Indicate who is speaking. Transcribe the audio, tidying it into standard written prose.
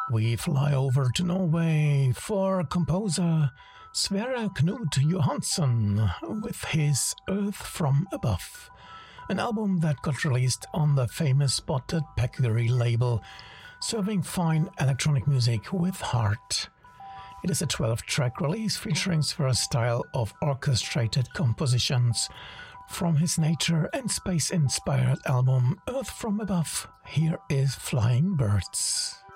Speaker 1: We fly over to Norway for composer Sverre Knut Johansson with his Earth from Above, an album that got released on the famous Spotted Peccary label, serving fine electronic music with heart. It is a 12-track release featuring Sverre's style of orchestrated compositions from his nature and space-inspired album Earth from Above. Here is Flying Birds.